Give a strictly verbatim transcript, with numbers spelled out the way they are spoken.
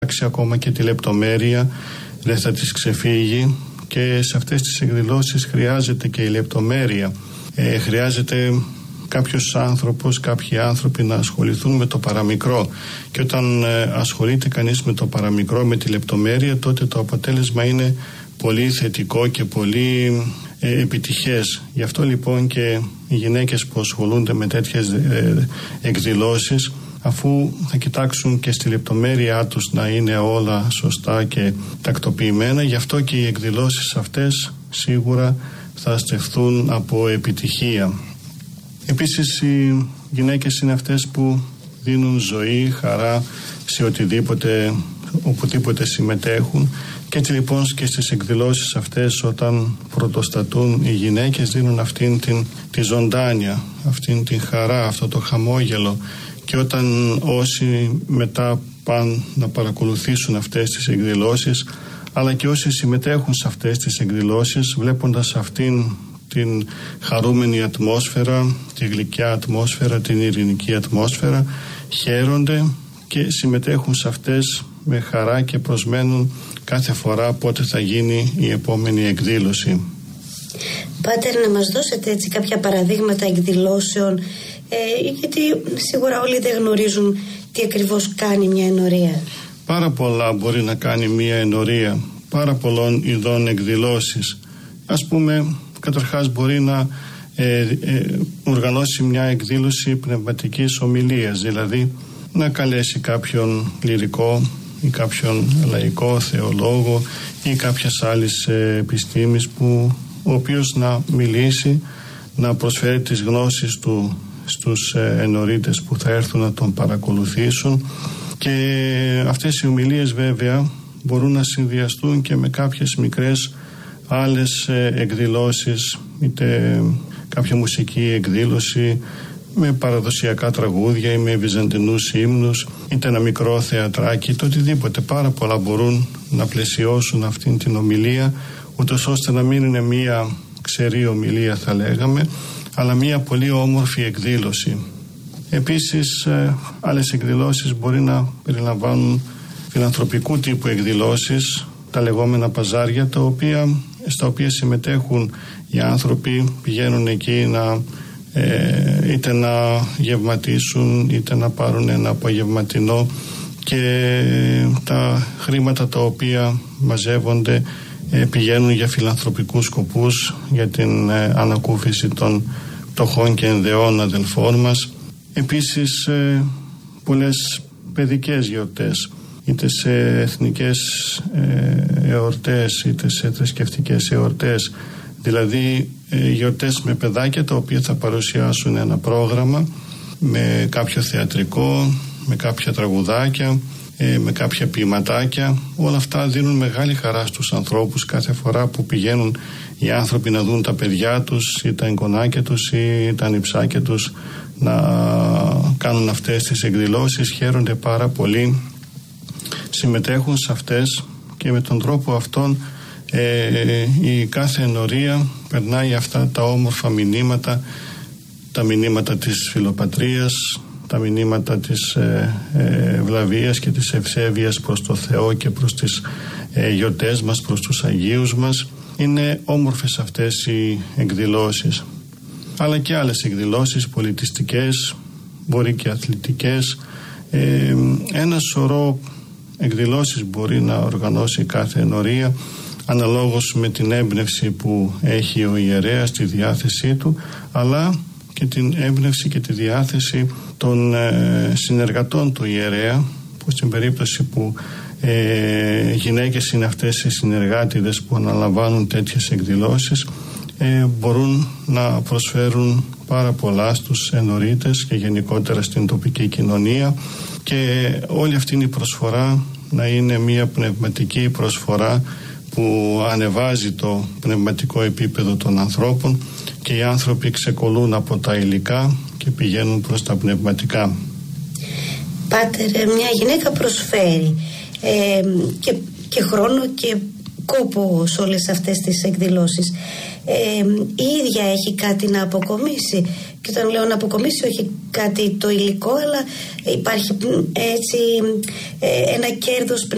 κοιτάξει ακόμα και τη λεπτομέρεια, δεν θα της ξεφύγει, και σε αυτές τις εκδηλώσεις χρειάζεται και η λεπτομέρεια. Ε, χρειάζεται κάποιος άνθρωπος, κάποιοι άνθρωποι να ασχοληθούν με το παραμικρό, και όταν ε, ασχολείται κανείς με το παραμικρό, με τη λεπτομέρεια, τότε το αποτέλεσμα είναι πολύ θετικό και πολύ ε, επιτυχές. Γι' αυτό λοιπόν και οι γυναίκες που ασχολούνται με τέτοιες ε, εκδηλώσεις, αφού θα κοιτάξουν και στη λεπτομέρειά τους να είναι όλα σωστά και τακτοποιημένα, γι' αυτό και οι εκδηλώσεις αυτές σίγουρα θα στεφθούν από επιτυχία. Επίσης οι γυναίκες είναι αυτές που δίνουν ζωή, χαρά σε οτιδήποτε, οπουδήποτε συμμετέχουν, και έτσι λοιπόν και στις εκδηλώσεις αυτές, όταν πρωτοστατούν οι γυναίκες, δίνουν αυτήν την τη ζωντάνια, αυτήν την χαρά, αυτό το χαμόγελο. Και όταν όσοι μετά πάνε να παρακολουθήσουν αυτές τις εκδηλώσεις, αλλά και όσοι συμμετέχουν σε αυτές τις εκδηλώσεις, βλέποντας αυτήν την χαρούμενη ατμόσφαιρα, τη γλυκιά ατμόσφαιρα, την ειρηνική ατμόσφαιρα, χαίρονται και συμμετέχουν σε αυτές με χαρά και προσμένουν κάθε φορά πότε θα γίνει η επόμενη εκδήλωση. Πάτερ, να μας δώσετε έτσι κάποια παραδείγματα εκδηλώσεων, ε, γιατί σίγουρα όλοι δεν γνωρίζουν τι ακριβώς κάνει μια ενορία. Πάρα πολλά μπορεί να κάνει μια ενορία, πάρα πολλών ειδών εκδηλώσεις. Ας πούμε, καταρχάς μπορεί να ε, ε, οργανώσει μια εκδήλωση πνευματικής ομιλίας, δηλαδή να καλέσει κάποιον λυρικό ή κάποιον λαϊκό θεολόγο ή κάποιας άλλης ε, επιστήμης, που ο οποίος να μιλήσει, να προσφέρει τις γνώσεις του στους ε, ενορίτες που θα έρθουν να τον παρακολουθήσουν, και αυτές οι ομιλίες βέβαια μπορούν να συνδυαστούν και με κάποιες μικρές άλλες ε, εκδηλώσεις, είτε κάποια μουσική εκδήλωση με παραδοσιακά τραγούδια ή με βυζαντινούς ύμνους, είτε ένα μικρό θεατράκι, το οτιδήποτε. Πάρα πολλά μπορούν να πλαισιώσουν αυτήν την ομιλία, ούτως ώστε να μην είναι μία ξερή ομιλία, θα λέγαμε, αλλά μία πολύ όμορφη εκδήλωση. Επίσης ε, άλλες εκδηλώσεις μπορεί να περιλαμβάνουν φιλανθρωπικού τύπου εκδηλώσεις, τα λεγόμενα παζάρια, τα οποία, στα οποία συμμετέχουν οι άνθρωποι, πηγαίνουν εκεί να ε, είτε να γευματίσουν είτε να πάρουν ένα απογευματινό, και τα χρήματα τα οποία μαζεύονται ε, πηγαίνουν για φιλανθρωπικούς σκοπούς, για την ε, ανακούφιση των πτωχών και ενδεών αδελφών μας. Επίσης ε, πολλές παιδικές γιορτές, είτε σε εθνικές ε, εορτές είτε σε θρησκευτικές εορτές, δηλαδή ε, γιορτές με παιδάκια τα οποία θα παρουσιάσουν ένα πρόγραμμα με κάποιο θεατρικό, με κάποια τραγουδάκια, ε, με κάποια ποιηματάκια. Όλα αυτά δίνουν μεγάλη χαρά στους ανθρώπους κάθε φορά που πηγαίνουν οι άνθρωποι να δουν τα παιδιά τους ή τα εγγονάκια τους ή τα νηψάκια τους να κάνουν αυτές τις εκδηλώσεις. Χαίρονται πάρα πολύ, συμμετέχουν σε αυτές, και με τον τρόπο αυτόν ε, η κάθε ενορία περνάει αυτά τα όμορφα μηνύματα, τα μηνύματα της φιλοπατρίας, τα μηνύματα της ε, ε, ευλαβίας και της ευσέβειας προς το Θεό και προς τις ε, γιορτές μας, προς τους Αγίους μας. Είναι όμορφες αυτές οι εκδηλώσεις, αλλά και άλλες εκδηλώσεις πολιτιστικές, μπορεί και αθλητικές. Ε, ένα σωρό εκδηλώσεις μπορεί να οργανώσει κάθε ενορία, αναλόγως με την έμπνευση που έχει ο ιερέας στη διάθεσή του, αλλά και την έμπνευση και τη διάθεση των ε, συνεργατών του ιερέα, που στην περίπτωση που ε, γυναίκες είναι αυτές οι συνεργάτιδες που αναλαμβάνουν τέτοιες εκδηλώσεις, ε, μπορούν να προσφέρουν πάρα πολλά στους ενορίτες και γενικότερα στην τοπική κοινωνία, και όλη αυτή η προσφορά να είναι μια πνευματική προσφορά που ανεβάζει το πνευματικό επίπεδο των ανθρώπων, και οι άνθρωποι ξεκολλούν από τα υλικά και πηγαίνουν προς τα πνευματικά. Πάτερ, μια γυναίκα προσφέρει ε, και, και χρόνο και κόπο σε όλες αυτές τις εκδηλώσεις. Ε, η ίδια έχει κάτι να αποκομίσει, και όταν λέω να αποκομίσει, όχι κάτι το υλικό, αλλά υπάρχει έτσι ε, ένα κέρδος